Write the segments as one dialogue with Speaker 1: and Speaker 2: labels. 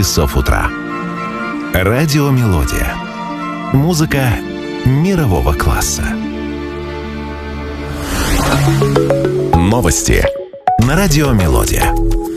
Speaker 1: часов утра. Радио Мелодия. Музыка мирового класса. Новости на Радио Мелодия.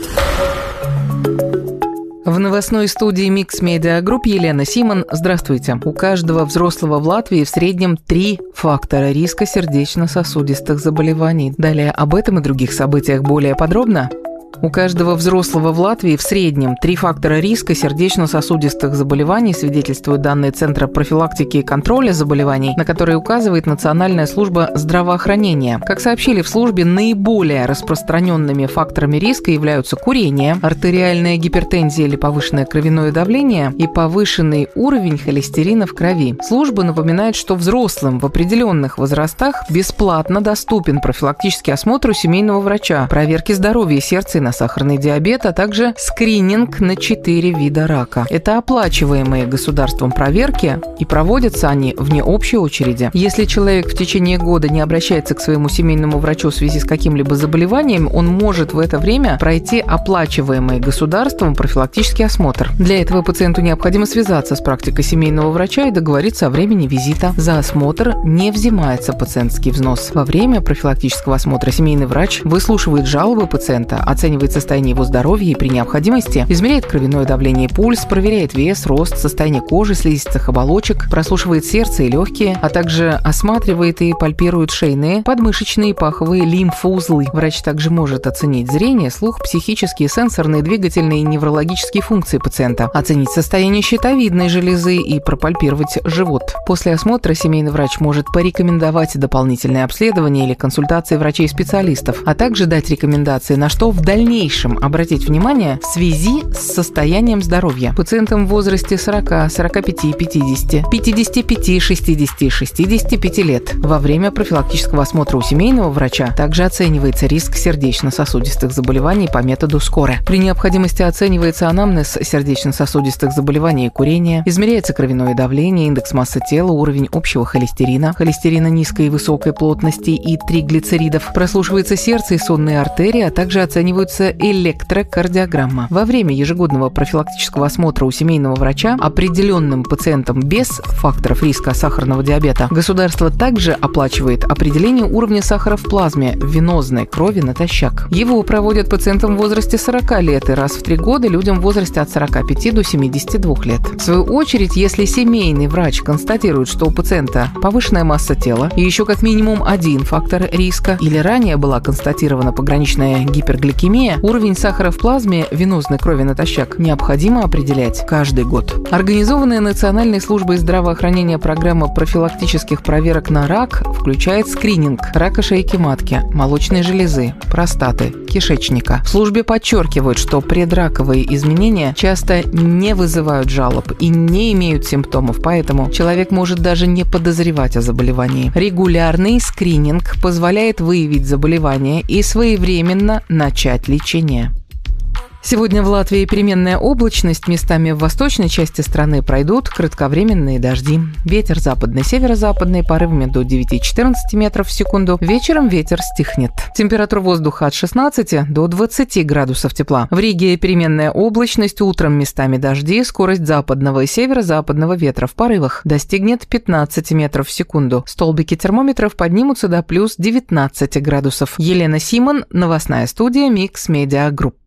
Speaker 2: В новостной студии Mix Media Group Елена Симон. Здравствуйте. У каждого взрослого в Латвии в среднем 3 фактора риска сердечно-сосудистых заболеваний. Далее об этом и других событиях более подробно. У каждого взрослого в Латвии в среднем 3 фактора риска сердечно-сосудистых заболеваний, свидетельствуют данные Центра профилактики и контроля заболеваний, на которые указывает Национальная служба здравоохранения. Как сообщили в службе, наиболее распространенными факторами риска являются курение, артериальная гипертензия или повышенное кровяное давление и повышенный уровень холестерина в крови. Служба напоминает, что взрослым в определенных возрастах бесплатно доступен профилактический осмотр у семейного врача, проверки здоровья сердца и на сахарный диабет, а также скрининг на 4 вида рака. Это оплачиваемые государством проверки, и проводятся они вне общей очереди. Если человек в течение года не обращается к своему семейному врачу в связи с каким-либо заболеванием, он может в это время пройти оплачиваемый государством профилактический осмотр. Для этого пациенту необходимо связаться с практикой семейного врача и договориться о времени визита. За осмотр не взимается пациентский взнос. Во время профилактического осмотра семейный врач выслушивает жалобы пациента, оценивает состояние его здоровья и при необходимости измеряет кровяное давление и пульс, проверяет вес, рост, состояние кожи, слизистых оболочек, прослушивает сердце и легкие, а также осматривает и пальпирует шейные, подмышечные и паховые лимфоузлы. Врач также может оценить зрение, слух, психические, сенсорные, двигательные и неврологические функции пациента, оценить состояние щитовидной железы и пропальпировать живот. После осмотра семейный врач может порекомендовать дополнительное обследование или консультации врачей-специалистов, а также дать рекомендации, на что в дальнейшем обратить внимание в связи с состоянием здоровья. Пациентам в возрасте 40, 45, 50, 55, 60, 65 лет во время профилактического осмотра у семейного врача также оценивается риск сердечно-сосудистых заболеваний по методу СКОРы. При необходимости оценивается анамнез сердечно-сосудистых заболеваний и курения, измеряется кровяное давление, индекс массы тела, уровень общего холестерина низкой и высокой плотности и триглицеридов, прослушивается сердце и сонные артерии, а также оцениваются электрокардиограмма. Во время ежегодного профилактического осмотра у семейного врача определенным пациентам без факторов риска сахарного диабета государство также оплачивает определение уровня сахара в плазме венозной крови натощак. Его проводят пациентам в возрасте 40 лет и раз в 3 года людям в возрасте от 45 до 72 лет. В свою очередь, если семейный врач констатирует, что у пациента повышенная масса тела и еще как минимум 1 фактор риска или ранее была констатирована пограничная гипергликемия, уровень сахара в плазме венозной крови натощак необходимо определять каждый год. Организованная Национальной службой здравоохранения программа профилактических проверок на рак включает скрининг рака шейки матки, молочной железы, простаты, кишечника. В службе подчеркивают, что предраковые изменения часто не вызывают жалоб и не имеют симптомов, поэтому человек может даже не подозревать о заболевании. Регулярный скрининг позволяет выявить заболевание и своевременно начать лечение. Сегодня в Латвии переменная облачность, местами в восточной части страны пройдут кратковременные дожди. Ветер западный, северо-западный, порывами до 9-14 метров в секунду. Вечером ветер стихнет. Температура воздуха от 16 до 20 градусов тепла. В Риге переменная облачность, утром местами дожди, скорость западного и северо-западного ветра в порывах достигнет 15 метров в секунду. Столбики термометров поднимутся до плюс 19 градусов. Елена Симон, новостная студия Mix Media Group.